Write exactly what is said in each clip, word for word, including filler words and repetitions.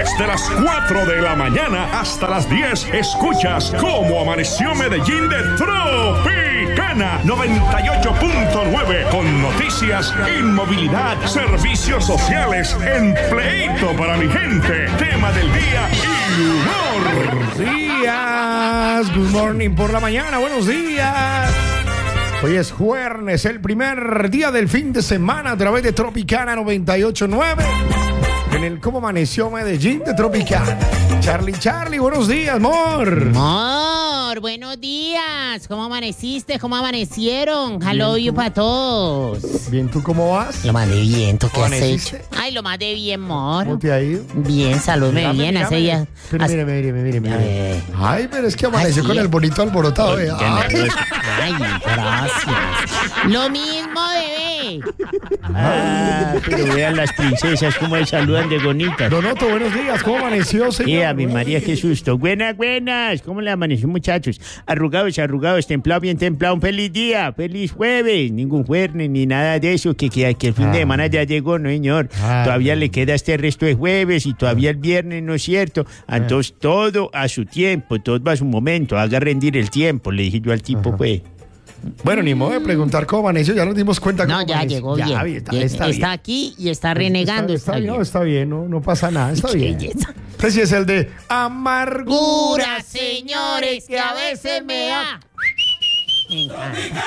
Desde las cuatro de la mañana hasta las diez, escuchas Cómo Amaneció Medellín de Tropicana noventa y ocho punto nueve, con noticias, inmovilidad, servicios sociales, empleito para mi gente, tema del día y humor. Buenos días, good morning por la mañana, buenos días. Hoy es jueves, el primer día del fin de semana a través de Tropicana noventa y ocho punto nueve. En el Cómo Amaneció Medellín de Tropicana. Charlie, Charlie, buenos días, amor. Amor, buenos días. ¿Cómo amaneciste? ¿Cómo amanecieron? Hello you para todos. Bien, ¿tú cómo vas? Lo más de bien, ¿tú qué has ¿Amaneciste? hecho? Ay, lo más de bien, amor. ¿Cómo te ha ido? Bien, saludme Mírame, bien, hace mírame. días. Pero hace- mire, mire, mire, mire. Eh. Ay, pero es que amaneció Ay, con sí. el bonito alborotado. eh. Ay. Ay, gracias. Lo mismo, bebé. Ah, pero vean las princesas cómo se saludan de bonitas. Donoto, buenos días. ¿Cómo amaneció, señor? Eh, a mi María, qué susto. Buenas, buenas. ¿Cómo le amaneció, muchachos? Arrugados, arrugados, templado, bien templado. Un feliz día, feliz jueves. Ningún jueves ni nada de eso. Que, que, que el fin Ah. de semana ya llegó, ¿no, señor? Ah. Todavía le queda este resto de jueves y todavía el viernes, ¿no es cierto? Entonces, todo a su tiempo, todo va a su momento. Haga rendir el tiempo, le dije yo al tipo, pues. Bueno, ni modo de preguntar cómo amaneció. Ya nos dimos cuenta No, cómo ya amaneció. llegó Ya, bien. Está, Bien, está está bien. aquí y está renegando. Está, Está, bien, no, bien. está bien, no, no pasa nada, está Qué bien. belleza. Este sí es el de amargura. Pura, señores, que a veces me da. Me encanta.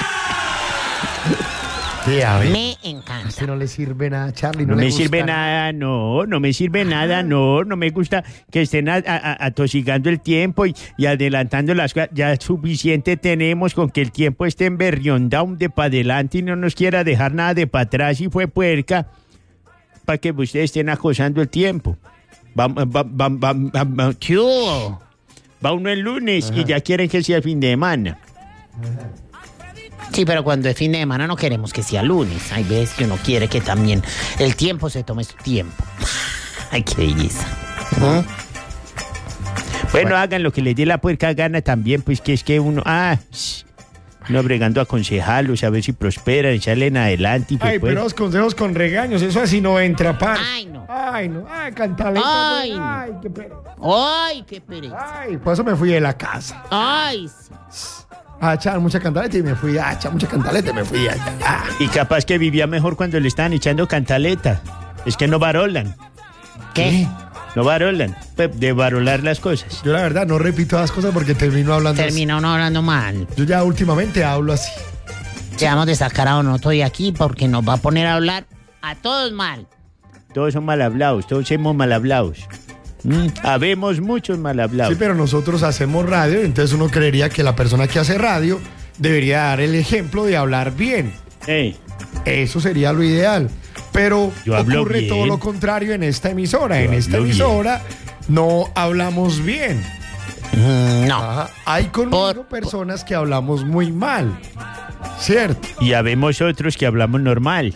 Sí, a ver. Me A encanta. usted no le sirve nada, Charlie. No, No le me gusta sirve nada, no, no me sirve nada, no, no me gusta que estén a- a- a- atosigando el tiempo y, y adelantando las cosas. Ya suficiente tenemos con que el tiempo esté en berriondón de para adelante y no nos quiera dejar nada de para atrás y fue puerca para que ustedes estén acosando el tiempo. Vamos, va, va, va, va, va, ¿qué hubo? Va uno el lunes y ya quieren que sea el fin de semana. Sí, pero cuando es fin de semana no queremos que sea lunes. Hay veces que uno quiere que también el tiempo se tome su tiempo. Ay, qué belleza. ¿Mm? Bueno, hagan lo que les dé la puerca gana también, pues que es que uno, ah, shh, no bregando a aconsejarlos, a ver si prosperan, salen adelante. Y pues, Ay, pues, pero los consejos con regaños, eso así no entra, par. Ay, no. Ay, no. Ay, cantaleta. Ay, pues. no. Ay, qué pereza. Ay, qué pereza. Ay, por eso me fui de la casa. Ay, sí. A echar mucha cantaleta y me fui a echar mucha cantaleta y me fui allá. Ah. y capaz que vivía mejor cuando le estaban echando cantaleta. Es que no varolan, ¿Qué? no varolan, pues, de varolar las cosas. Yo la verdad no repito las cosas porque termino hablando Termina uno hablando mal. así. Yo ya últimamente hablo así. Ya vamos de sacar a Donoto de aquí porque nos va a poner a hablar a todos mal. Todos son mal hablados, todos somos mal hablados. Mm, habemos muchos mal hablados. Sí, pero nosotros hacemos radio, entonces uno creería que la persona que hace radio debería dar el ejemplo de hablar bien. Ey, Eso sería lo ideal. Pero Yo hablo ocurre bien. todo lo contrario en esta emisora. Yo en esta hablo emisora no hablamos bien. Mm, no. Ajá. Hay conmigo Por- personas que hablamos muy mal. ¿Cierto? y habemos otros que hablamos normal.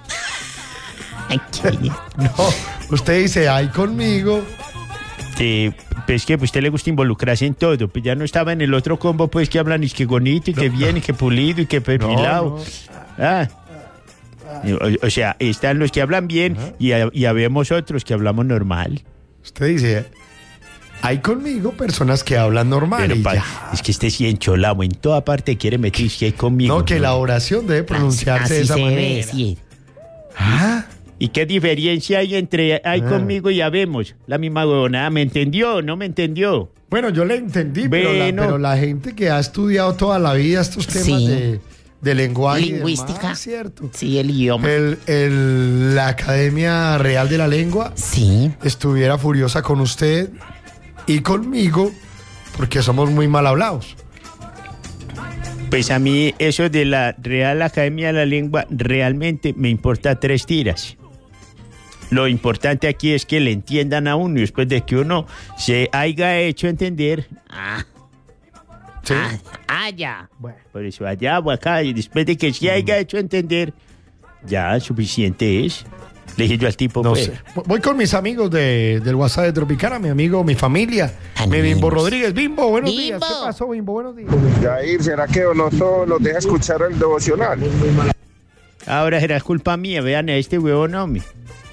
Ay, qué belleza. No. Usted dice, hay conmigo. Sí, pues que a usted le gusta involucrarse en todo. Pues ya no estaba en el otro combo, pues que hablan y que bonito, y que bien, y que pulido, y que perfilado. no. Ah. O, o sea, están los que hablan bien y, ha- y habemos otros que hablamos normal. Usted dice, hay conmigo personas que hablan normal. Pero y pa- ya. es que este sí encholado, en toda parte quiere meterse que hay conmigo. No, que la oración debe pronunciarse Así de esa se debe manera. decir. Ah, ¿Y qué diferencia hay entre hay Ah. conmigo y habemos? La misma huevonada. ¿Me entendió? ¿No me entendió? bueno, yo le entendí, pero, la, Bueno. pero la gente que ha estudiado toda la vida estos temas Sí. de, de lenguaje y Lingüística. demás, ¿cierto? Sí, el idioma. El, el- la Academia Real de la Lengua Sí. estuviera furiosa con usted y conmigo porque somos muy mal hablados. Pues a mí eso de la Real Academia de la Lengua realmente me importa tres tiras. Lo importante aquí es que le entiendan a uno y después de que uno se haya hecho entender, Ah, ¿Sí? ah, ah, ya. Bueno. por eso allá o acá, y después de que se haya hecho entender, ya suficiente es. Le dije yo al tipo, No pues, sé. Voy con mis amigos de, del WhatsApp de Tropicana, mi amigo, mi familia, mi Amigos. Bimbo Rodríguez. Bimbo, buenos días. Bimbo. ¿Qué pasó, Bimbo? Buenos días. Yair, ¿será que Donoto los deja escuchar el devocional? ahora será culpa mía, vean a este huevón, hombre.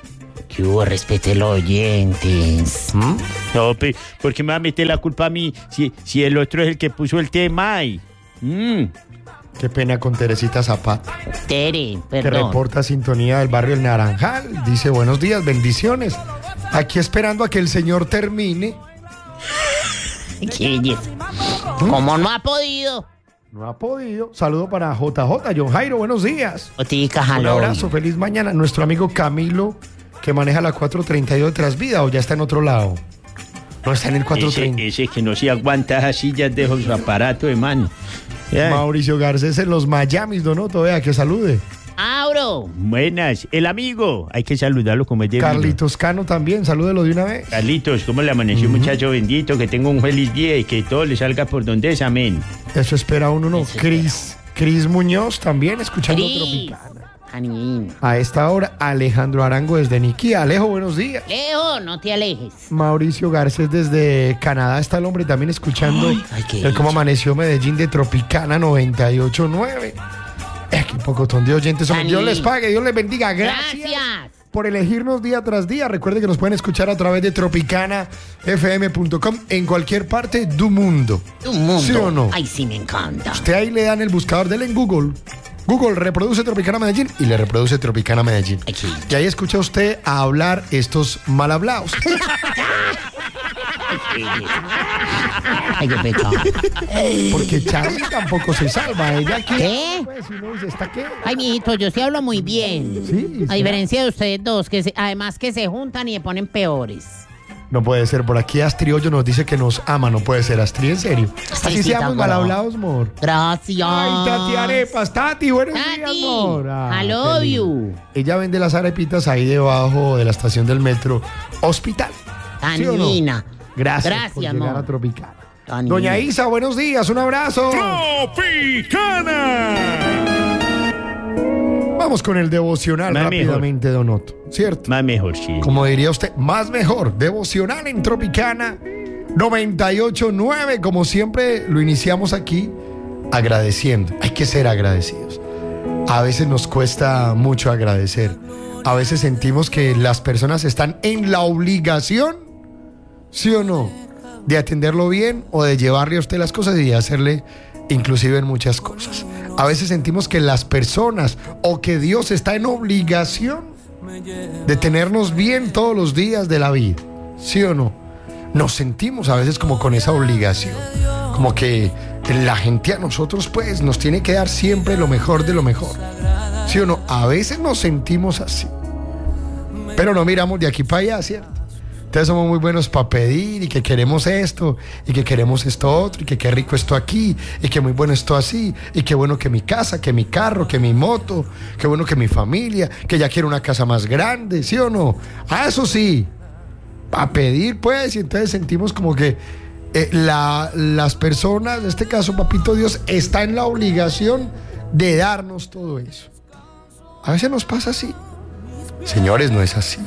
¿Qué hubo? Respete los oyentes. ¿Mm? No, pe- ¿por qué me va a meter la culpa a mí si, si el otro es el que puso el tema ahí? Mm. Qué pena con Teresita Zapata, Tere, que perdón. reporta sintonía del barrio El Naranjal. Dice, buenos días, bendiciones. Aquí esperando a que el señor termine. Qué belleza. ¿Cómo no ha podido? No ha podido. Saludo para J J. John Jairo, buenos días. Otica, Un jaló. abrazo, feliz mañana. Nuestro amigo Camilo, que maneja la cuatrocientos treinta y dos de Trasvida, o ya está en otro lado. No está en el Ese, cuatrocientos treinta. ese que no se aguanta esas sillas de su aparato de mano. Ya. Mauricio Garcés en los Miamis, Donoto, vea que salude. Auro. Buenas, el amigo. Hay que saludarlo como es de Carlitos Cano también, salúdelo de una vez. Carlitos, ¿cómo le amaneció, muchacho bendito? Que tenga un feliz día y que todo le salga por donde es, amén. Eso espera uno, ¿no? Eso Cris, Cris Muñoz también escuchando Cris. Tropicana. Janine. A esta hora, Alejandro Arango desde Niquía. Alejo, buenos días. Leo, no te alejes. Mauricio Garcés desde Canadá está el hombre también escuchando ay, qué el cómo dicha. amaneció Medellín de Tropicana noventa y ocho punto nueve. Eh, qué pocotón de oyentes. somos. Dani. Dios les pague, Dios les bendiga. Gracias, Gracias. por elegirnos día tras día. Recuerde que nos pueden escuchar a través de tropicana f m punto com en cualquier parte del mundo. Un mundo. ¿Sí o no? Ay, sí, me encanta. Usted ahí le dan el buscador, dele en Google. Google reproduce Tropicana Medellín y le reproduce Tropicana Medellín. Aquí. Y ahí escucha usted a hablar estos mal hablados. Ay, qué pecado. Porque Charlie tampoco se salva. Ella quiere. ¿Qué? Pues, si uno dice, ¿está qué? Ay, mijito, yo sí hablo muy bien. Sí, A sí. diferencia de ustedes dos, que se- además que se juntan y se ponen peores. No puede ser. Por aquí Astri Hoyo nos dice que nos ama. No puede ser, Astri, en serio. Así Astricita, seamos mal gordo. hablados, amor. Gracias. Ay, Tati Arepas. Tati, buenos días, Tati, amor. Ay, I love qué lindo. you. Ella vende las arepitas ahí debajo de la estación del metro Hospital. Tan ¿Sí o no? divina. Gracias, Gracias, por llegar amor. a Tropicana. Tan Doña divina. Isa, buenos días. Un abrazo. Tropicana. Vamos con el devocional Más rápidamente, Donoto. ¿Cierto? Más mejor, sí. Como diría usted, más mejor. Devocional en Tropicana noventa y ocho punto nueve. Como siempre lo iniciamos aquí agradeciendo. Hay que ser agradecidos. A veces nos cuesta mucho agradecer. A veces sentimos que las personas están en la obligación, ¿sí o no?, de atenderlo bien o de llevarle a usted las cosas y de hacerle inclusive en muchas cosas. A veces sentimos que las personas o que Dios está en obligación de tenernos bien todos los días de la vida, ¿sí o no? Nos sentimos a veces como con esa obligación, como que la gente a nosotros pues nos tiene que dar siempre lo mejor de lo mejor, ¿sí o no? A veces nos sentimos así, pero no miramos de aquí para allá, ¿cierto? Entonces somos muy buenos para pedir y que queremos esto y que queremos esto otro y que qué rico esto aquí y que muy bueno esto así y qué bueno que mi casa, que mi carro, que mi moto, qué bueno que mi familia, que ya quiero una casa más grande, ¿sí o no? Ah, eso sí, para pedir pues, y entonces sentimos como que eh, la, las personas, en este caso Papito Dios, está en la obligación de darnos todo eso. A veces nos pasa así. Señores, no es así.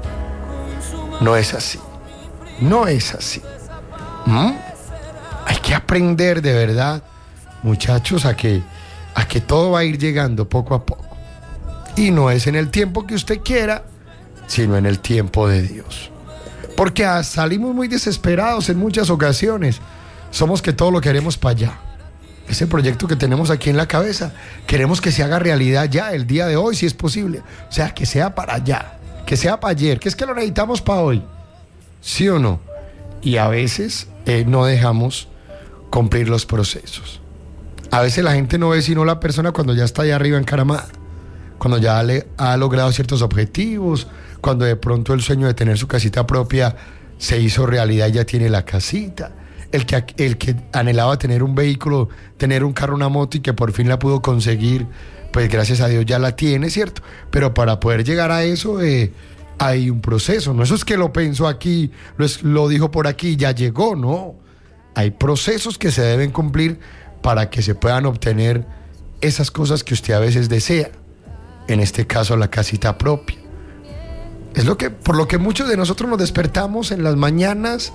No es así. No es así. ¿Mm? Hay que aprender de verdad, muchachos, a que, a que todo va a ir llegando poco a poco. Y no es en el tiempo que usted quiera, sino en el tiempo de Dios. Porque ah, salimos muy desesperados en muchas ocasiones. Somos que todo lo queremos para allá. Ese proyecto que tenemos aquí en la cabeza, queremos que se haga realidad ya, el día de hoy, si es posible. O sea, que sea para allá, que sea para ayer, que es que lo necesitamos para hoy. ¿Sí o no? Y a veces eh, no dejamos cumplir los procesos. A veces la gente no ve sino la persona cuando ya está allá arriba encaramada, cuando ya le ha logrado ciertos objetivos, cuando de pronto el sueño de tener su casita propia se hizo realidad y ya tiene la casita. El que, el que anhelaba tener un vehículo, tener un carro, una moto y que por fin la pudo conseguir, pues gracias a Dios ya la tiene, ¿cierto? Pero para poder llegar a eso eh, hay un proceso, no eso es que lo pensó aquí, lo, es, lo dijo por aquí y ya llegó, no. Hay procesos que se deben cumplir para que se puedan obtener esas cosas que usted a veces desea, en este caso la casita propia. Es lo que, por lo que muchos de nosotros nos despertamos en las mañanas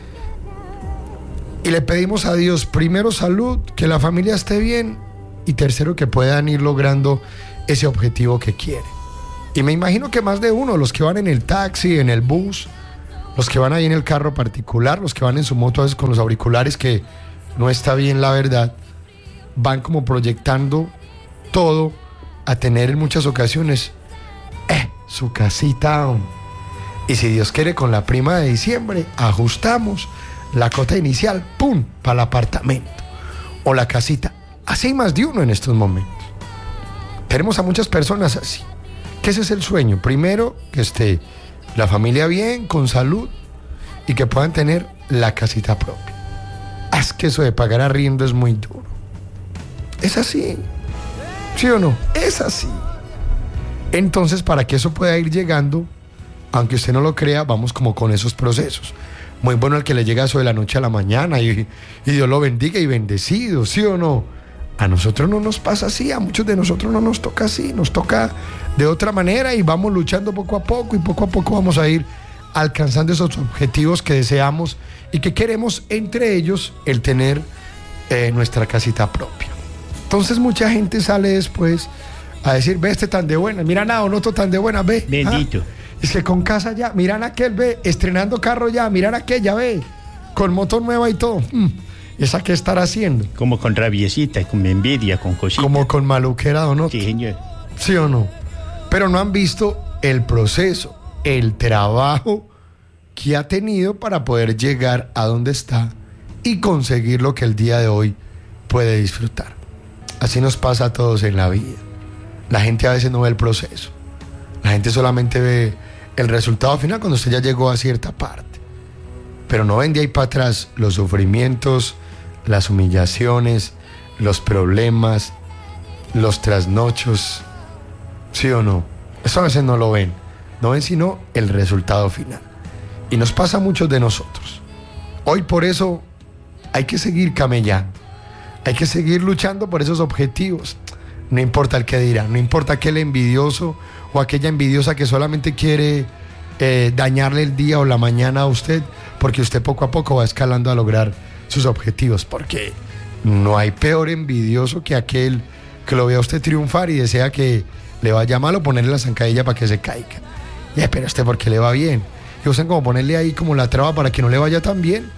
y le pedimos a Dios, primero salud, que la familia esté bien, y tercero que puedan ir logrando ese objetivo que quieren. Y me imagino que más de uno, los que van en el taxi, en el bus, los que van ahí en el carro particular, los que van en su moto a veces con los auriculares, que no está bien la verdad, van como proyectando todo a tener en muchas ocasiones eh, su casita. Y si Dios quiere, con la prima de diciembre ajustamos la cuota inicial, ¡pum!, para el apartamento o la casita. Así hay más de uno en estos momentos. Tenemos a muchas personas así, que ese es el sueño. Primero, que esté la familia bien, con salud, y que puedan tener la casita propia. Es que eso de pagar arriendo es muy duro. Es así, ¿sí o no? Es así. Entonces, para que eso pueda ir llegando, aunque usted no lo crea, vamos como con esos procesos. Muy bueno el que le llega eso de la noche a la mañana y, y Dios lo bendiga y bendecido, ¿sí o no? A nosotros no nos pasa así, a muchos de nosotros no nos toca así, nos toca de otra manera y vamos luchando poco a poco y poco a poco vamos a ir alcanzando esos objetivos que deseamos y que queremos, entre ellos el tener eh, nuestra casita propia. Entonces mucha gente sale después a decir, ve este tan de buena, mira nada, otro tan de buena, ve. Bendito. ¿Ah? Es que con casa ya, miran aquel, ve, estrenando carro ya, miran aquella, ve, con moto nueva y todo. Mm, ¿esa qué estará haciendo? Como con rabiecita, con envidia, con cositas. Como con maluquera, ¿o no? Sí, señor. ¿Sí o no? Pero no han visto el proceso, el trabajo que ha tenido para poder llegar a donde está y conseguir lo que el día de hoy puede disfrutar. Así nos pasa a todos en la vida. La gente a veces no ve el proceso. La gente solamente ve el resultado final cuando usted ya llegó a cierta parte. Pero no ven de ahí para atrás los sufrimientos, las humillaciones, los problemas, los trasnochos. ¿Sí o no? Eso a veces no lo ven. No ven sino el resultado final. Y nos pasa a muchos de nosotros. Hoy por eso hay que seguir camellando. Hay que seguir luchando por esos objetivos. No importa el que dirá, no importa aquel envidioso o aquella envidiosa que solamente quiere eh, dañarle el día o la mañana a usted, porque usted poco a poco va escalando a lograr sus objetivos, porque no hay peor envidioso que aquel que lo vea a usted triunfar y desea que le vaya mal o ponerle la zancadilla para que se caiga. Y pero este porque le va bien. Y usan como ponerle ahí como la traba para que no le vaya tan bien,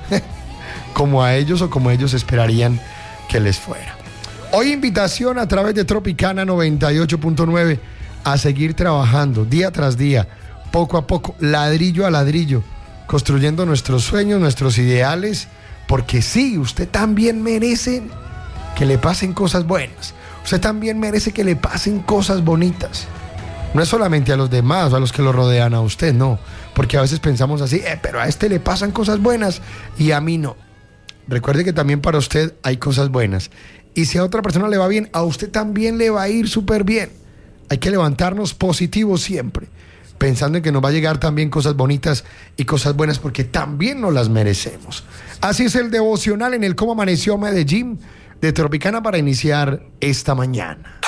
como a ellos o como ellos esperarían que les fuera. Hoy invitación a través de Tropicana noventa y ocho punto nueve a seguir trabajando día tras día, poco a poco, ladrillo a ladrillo, construyendo nuestros sueños, nuestros ideales, porque sí, usted también merece que le pasen cosas buenas, usted también merece que le pasen cosas bonitas. No es solamente a los demás o a los que lo rodean a usted, no, porque a veces pensamos así, eh, pero a este le pasan cosas buenas y a mí no. Recuerde que también para usted hay cosas buenas. Y si a otra persona le va bien, a usted también le va a ir súper bien. Hay que levantarnos positivos siempre, pensando en que nos va a llegar también cosas bonitas y cosas buenas, porque también nos las merecemos. Así es el devocional en el Cómo Amaneció Medellín de Tropicana para iniciar esta mañana.